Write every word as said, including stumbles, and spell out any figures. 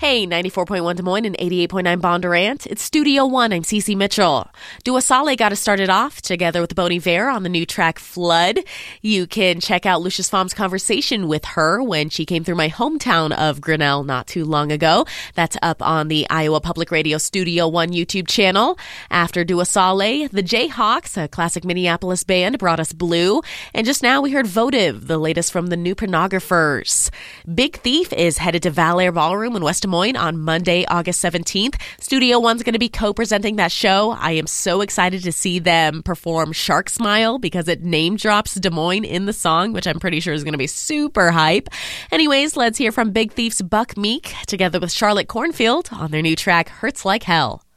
Hey, ninety-four point one Des Moines and eighty-eight point nine Bondurant. It's Studio One. I'm Cece Mitchell. Dua Saleh got us started off together with Bon Iver on the new track Flood. You can check out Lucius Pham's conversation with her when she came through my hometown of Grinnell not too long ago. That's up on the Iowa Public Radio Studio One YouTube channel. After Dua Saleh, the Jayhawks, a classic Minneapolis band, brought us Blue. And just now we heard Votive, the latest from the New Pornographers. Big Thief is headed to Val Air Ballroom in West Des Moines on Monday, August seventeenth. Studio One's going to be co-presenting that show. I am so excited to see them perform Shark Smile because it name drops Des Moines in the song, which I'm pretty sure is going to be super hype. Anyways, let's hear from Big Thief's Buck Meek together with Charlotte Cornfield on their new track Hurts Like Hell.